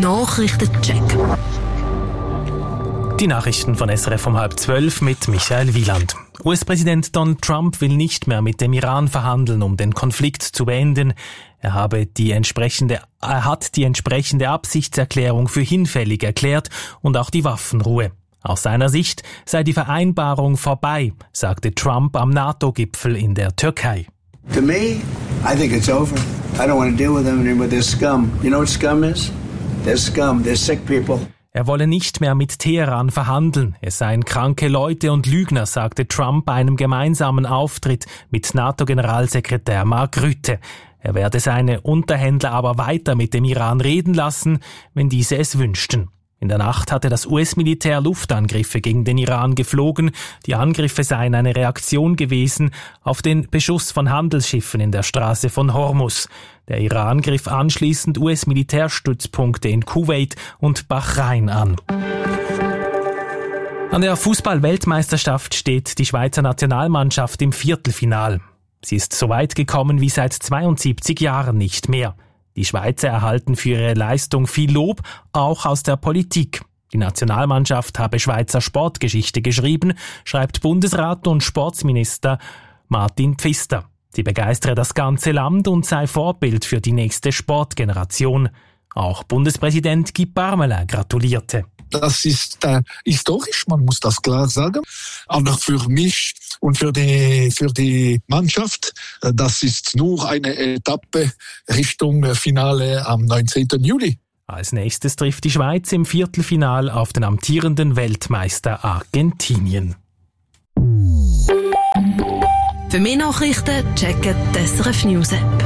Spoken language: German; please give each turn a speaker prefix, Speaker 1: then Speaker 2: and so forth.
Speaker 1: Nachrichtencheck.
Speaker 2: Die Nachrichten von SRF um 11:30 mit Michael Wieland. US-Präsident Donald Trump will nicht mehr mit dem Iran verhandeln, um den Konflikt zu beenden. Er hat die entsprechende Absichtserklärung für hinfällig erklärt und auch die Waffenruhe. Aus seiner Sicht sei die Vereinbarung vorbei, sagte Trump am NATO-Gipfel in der Türkei.
Speaker 3: To me, I think it's over. I don't want to deal with them anymore. They're scum. You know what scum is? They're scum. They're sick people.
Speaker 2: Er wolle nicht mehr mit Teheran verhandeln. Es seien kranke Leute und Lügner, sagte Trump bei einem gemeinsamen Auftritt mit NATO-Generalsekretär Mark Rutte. Er werde seine Unterhändler aber weiter mit dem Iran reden lassen, wenn diese es wünschten. In der Nacht hatte das US-Militär Luftangriffe gegen den Iran geflogen. Die Angriffe seien eine Reaktion gewesen auf den Beschuss von Handelsschiffen in der Straße von Hormuz. Der Iran griff anschließend US-Militärstützpunkte in Kuwait und Bahrain an. An der Fußball-Weltmeisterschaft steht die Schweizer Nationalmannschaft im Viertelfinal. Sie ist so weit gekommen wie seit 72 Jahren nicht mehr. Die Schweizer erhalten für ihre Leistung viel Lob, auch aus der Politik. Die Nationalmannschaft habe Schweizer Sportgeschichte geschrieben, schreibt Bundesrat und Sportsminister Martin Pfister. Sie begeistere das ganze Land und sei Vorbild für die nächste Sportgeneration. Auch Bundespräsident Guy Parmelin gratulierte.
Speaker 4: Das ist historisch, man muss das klar sagen. Aber für mich und für die Mannschaft, das ist nur eine Etappe Richtung Finale am 19. Juli.
Speaker 2: Als nächstes trifft die Schweiz im Viertelfinal auf den amtierenden Weltmeister Argentinien.
Speaker 1: Für mehr Nachrichten checken die SRF News App.